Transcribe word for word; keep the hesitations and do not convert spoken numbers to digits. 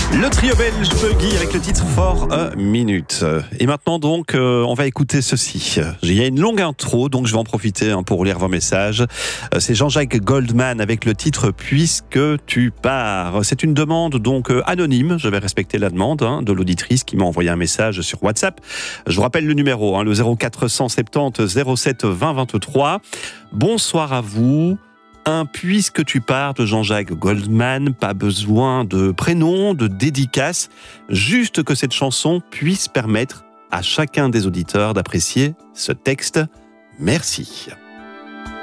Le trio belge Puggy avec le titre For a Minute. Et maintenant donc, euh, on va écouter ceci. Il y a une longue intro, donc je vais en profiter hein, pour lire vos messages. Euh, c'est Jean-Jacques Goldman avec le titre Puisque tu pars. C'est une demande donc euh, anonyme. Je vais respecter la demande hein, de l'auditrice qui m'a envoyé un message sur WhatsApp. Je vous rappelle le numéro, hein, le zéro quatre cent soixante-dix zéro sept vingt vingt-trois. Bonsoir à vous. Un Puisque tu pars de Jean-Jacques Goldman, pas besoin de prénom, de dédicace, juste que cette chanson puisse permettre à chacun des auditeurs d'apprécier ce texte. Merci.